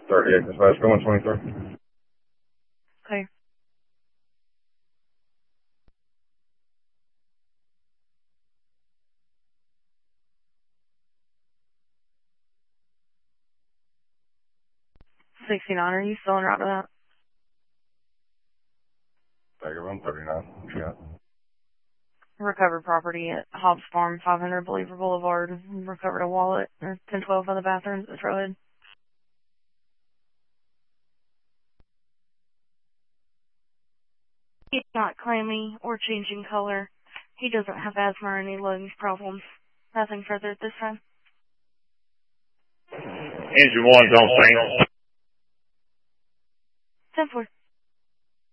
38 dispatch, going 23. Okay. $69, are you still en route to that? Tiger 139. Yeah. Recovered property at Hobbs Farm, 500 Believer Boulevard. Recovered a wallet, or 1012 on the bathrooms at the trailhead. He's not clammy or changing color. He doesn't have asthma or any lungs problems. Nothing further at this time. Engine 1, don't sing. 10-4.